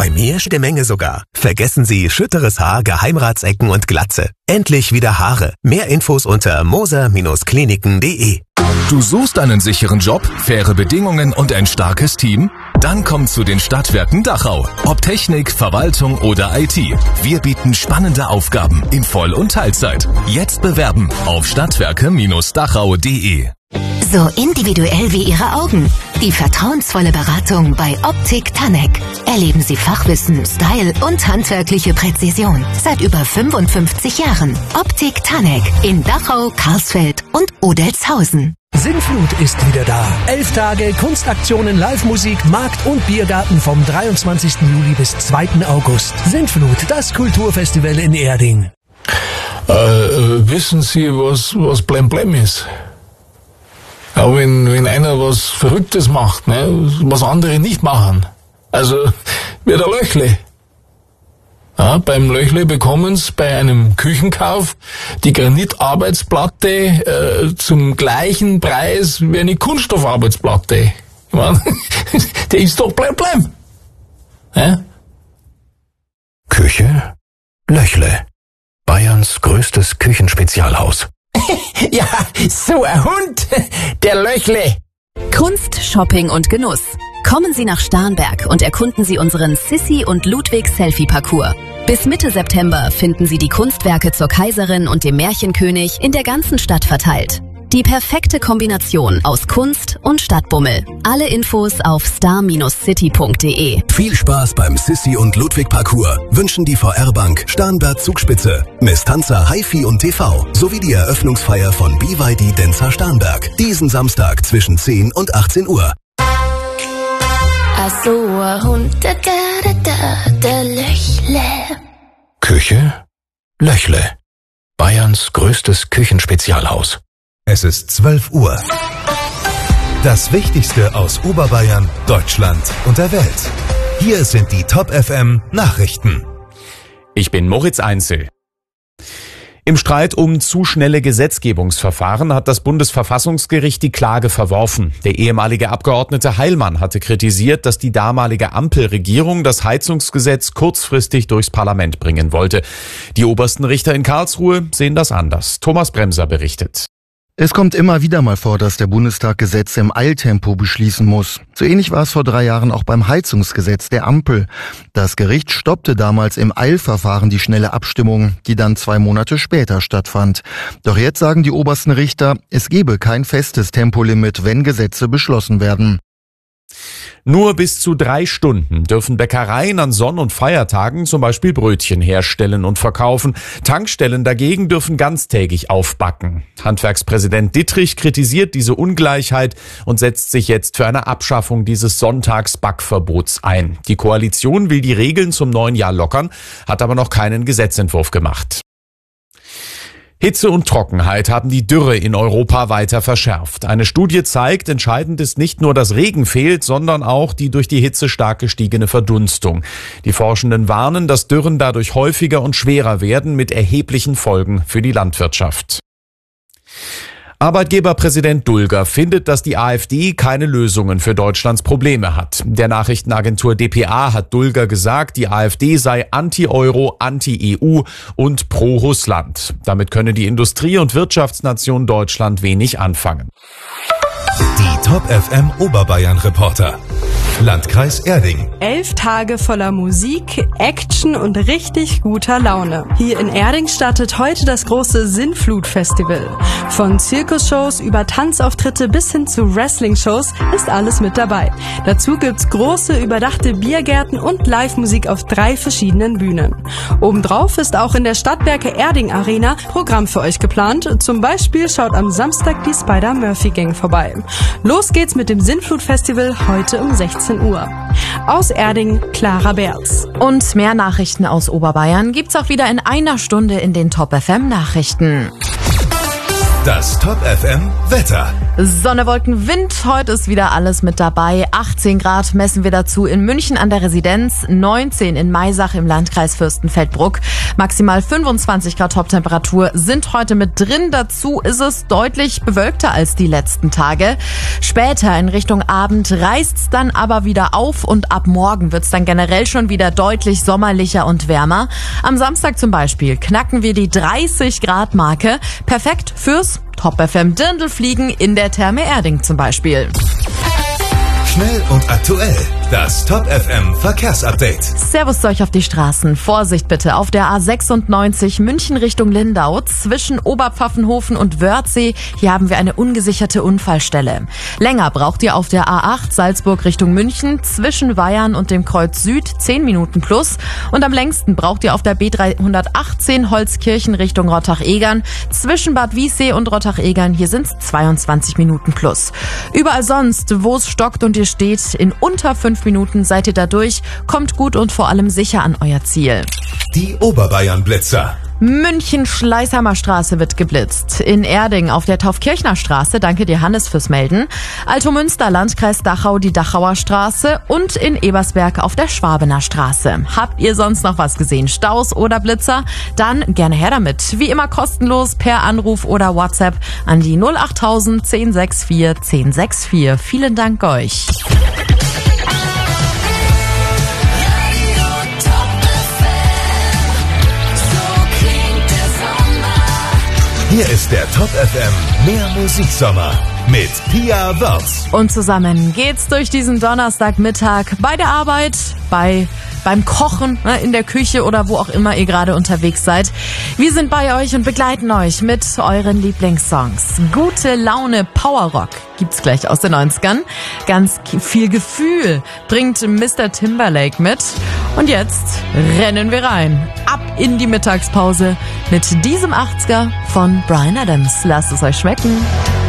Bei mir jede Menge sogar. Vergessen Sie schütteres Haar, Geheimratsecken und Glatze. Endlich wieder Haare. Mehr Infos unter moser-kliniken.de. Du suchst einen sicheren Job, faire Bedingungen und ein starkes Team? Dann komm zu den Stadtwerken Dachau. Ob Technik, Verwaltung oder IT. Wir bieten spannende Aufgaben in Voll- und Teilzeit. Jetzt bewerben auf stadtwerke-dachau.de. So individuell wie Ihre Augen. Die vertrauensvolle Beratung bei Optik Tanek. Erleben Sie Fachwissen, Style und handwerkliche Präzision. Seit über 55 Jahren. Optik Tanek in Dachau, Karlsfeld und Odelzhausen. Sinnflut ist wieder da. 11 Tage Kunstaktionen, Live-Musik, Markt und Biergarten vom 23. Juli bis 2. August. Sinnflut, das Kulturfestival in Erding. Wissen Sie, was Blemblem ist? Ja, wenn einer was Verrücktes macht, ne, was andere nicht machen. Also, wie der Löchle. Ja, beim Löchle bekommen's bei einem Küchenkauf die Granitarbeitsplatte zum gleichen Preis wie eine Kunststoffarbeitsplatte. Ich mein, der ist doch Blemblem. Ja? Küche Löchle. Bayerns größtes Küchenspezialhaus. Ja, so ein Hund, der Löchle. Kunst, Shopping und Genuss. Kommen Sie nach Starnberg und erkunden Sie unseren Sissi und Ludwig Selfie-Parcours. Bis Mitte September finden Sie die Kunstwerke zur Kaiserin und dem Märchenkönig in der ganzen Stadt verteilt. Die perfekte Kombination aus Kunst und Stadtbummel. Alle Infos auf star-city.de. Viel Spaß beim Sissi und Ludwig Parcours wünschen die VR-Bank Starnberg Zugspitze, Miss Tanzer HiFi und TV sowie die Eröffnungsfeier von BYD Denzer Starnberg. Diesen Samstag zwischen 10 und 18 Uhr. So ein Hund, der Löchle. Küche Löchle. Bayerns größtes Küchenspezialhaus. Es ist 12 Uhr. Das Wichtigste aus Oberbayern, Deutschland und der Welt. Hier sind die Top FM Nachrichten. Ich bin Moritz Einzel. Im Streit um zu schnelle Gesetzgebungsverfahren hat das Bundesverfassungsgericht die Klage verworfen. Der ehemalige Abgeordnete Heilmann hatte kritisiert, dass die damalige Ampelregierung das Heizungsgesetz kurzfristig durchs Parlament bringen wollte. Die obersten Richter in Karlsruhe sehen das anders. Thomas Bremser berichtet. Es kommt immer wieder mal vor, dass der Bundestag Gesetze im Eiltempo beschließen muss. So ähnlich war es vor 3 Jahren auch beim Heizungsgesetz der Ampel. Das Gericht stoppte damals im Eilverfahren die schnelle Abstimmung, die dann 2 Monate später stattfand. Doch jetzt sagen die obersten Richter, es gebe kein festes Tempolimit, wenn Gesetze beschlossen werden. Nur bis zu 3 Stunden dürfen Bäckereien an Sonn- und Feiertagen zum Beispiel Brötchen herstellen und verkaufen. Tankstellen dagegen dürfen ganztägig aufbacken. Handwerkspräsident Dittrich kritisiert diese Ungleichheit und setzt sich jetzt für eine Abschaffung dieses Sonntagsbackverbots ein. Die Koalition will die Regeln zum neuen Jahr lockern, hat aber noch keinen Gesetzentwurf gemacht. Hitze und Trockenheit haben die Dürre in Europa weiter verschärft. Eine Studie zeigt, entscheidend ist nicht nur, dass Regen fehlt, sondern auch die durch die Hitze stark gestiegene Verdunstung. Die Forschenden warnen, dass Dürren dadurch häufiger und schwerer werden, mit erheblichen Folgen für die Landwirtschaft. Arbeitgeberpräsident Dulger findet, dass die AfD keine Lösungen für Deutschlands Probleme hat. Der Nachrichtenagentur dpa hat Dulger gesagt, die AfD sei anti-Euro, anti-EU und pro-Russland. Damit könne die Industrie- und Wirtschaftsnation Deutschland wenig anfangen. Die Top FM Oberbayern Reporter. Landkreis Erding. 11 Tage voller Musik, Action und richtig guter Laune. Hier in Erding startet heute das große Sinnflut-Festival. Von Zirkusshows über Tanzauftritte bis hin zu Wrestling-Shows ist alles mit dabei. Dazu gibt's große überdachte Biergärten und Live-Musik auf 3 verschiedenen Bühnen. Obendrauf ist auch in der Stadtwerke Erding Arena Programm für euch geplant. Zum Beispiel schaut am Samstag die Spider-Murphy-Gang vorbei. Los geht's mit dem Sinnflut-Festival heute um 16 Uhr. Aus Erding, Clara Berz. Und mehr Nachrichten aus Oberbayern gibt's auch wieder in einer Stunde in den Top FM Nachrichten. Das Top FM Wetter. Sonne, Wolken, Wind, heute ist wieder alles mit dabei. 18 Grad messen wir dazu in München an der Residenz, 19 in Maisach im Landkreis Fürstenfeldbruck. Maximal 25 Grad Toptemperatur sind heute mit drin. Dazu ist es deutlich bewölkter als die letzten Tage. Später in Richtung Abend reißt's dann aber wieder auf und ab morgen wird's dann generell schon wieder deutlich sommerlicher und wärmer. Am Samstag zum Beispiel knacken wir die 30 Grad Marke. Perfekt fürs Top FM Dirndlfliegen in der Therme Erding zum Beispiel. Schnell und aktuell. Das Top FM Verkehrsupdate. Servus zu euch auf die Straßen. Vorsicht bitte auf der A96 München Richtung Lindau zwischen Oberpfaffenhofen und Wörthsee. Hier haben wir eine ungesicherte Unfallstelle. Länger braucht ihr auf der A8 Salzburg Richtung München zwischen Weyern und dem Kreuz Süd 10 Minuten plus. Und am längsten braucht ihr auf der B318 Holzkirchen Richtung Rottach-Egern zwischen Bad Wiessee und Rottach-Egern. Hier sind es 22 Minuten plus. Überall sonst, wo es stockt und ihr steht, in unter 5 Minuten seid ihr da durch, kommt gut und vor allem sicher an euer Ziel. Die Oberbayern-Blitzer. München-Schleißheimer Straße wird geblitzt. In Erding auf der Taufkirchner Straße, danke dir Hannes fürs Melden. Altomünster, Landkreis Dachau, die Dachauer Straße und in Ebersberg auf der Schwabener Straße. Habt ihr sonst noch was gesehen? Staus oder Blitzer? Dann gerne her damit. Wie immer kostenlos per Anruf oder WhatsApp an die 08000 1064 1064. Vielen Dank euch. Hier ist der Top FM Mehr Musiksommer mit Pia Wörz. Und zusammen geht's durch diesen Donnerstagmittag bei der Arbeit, beim Kochen, in der Küche oder wo auch immer ihr gerade unterwegs seid. Wir sind bei euch und begleiten euch mit euren Lieblingssongs. Gute Laune Powerrock gibt's gleich aus den 90ern. Ganz viel Gefühl bringt Mr. Timberlake mit. Und jetzt rennen wir rein. Ab in die Mittagspause mit diesem 80er von Bryan Adams. Lasst es euch schmecken.